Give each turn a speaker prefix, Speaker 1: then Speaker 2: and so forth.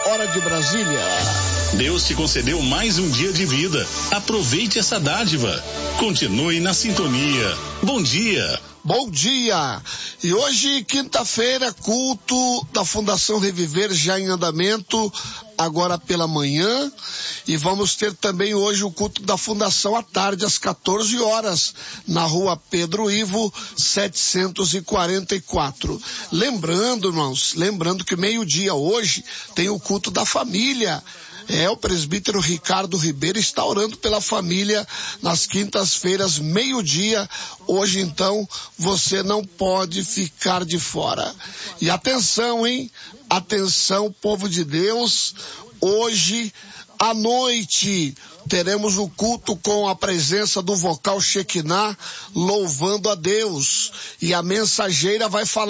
Speaker 1: hora de Brasília.
Speaker 2: Deus te concedeu mais um dia de vida. Aproveite essa dádiva. Continue na sintonia. Bom dia.
Speaker 1: Bom dia! E hoje, quinta-feira, culto da Fundação Reviver já em andamento, agora pela manhã. E vamos ter também hoje o culto da Fundação à tarde, às 14 horas, na rua Pedro Ivo, 744. Lembrando, irmãos, que meio-dia hoje tem o culto da família. O presbítero Ricardo Ribeiro está orando pela família nas quintas-feiras, meio-dia. Hoje, então, você não pode ficar de fora. E atenção, hein? Atenção, povo de Deus. Hoje, à noite, teremos o culto com a presença do vocal Shekinah, louvando a Deus. E a mensageira vai falar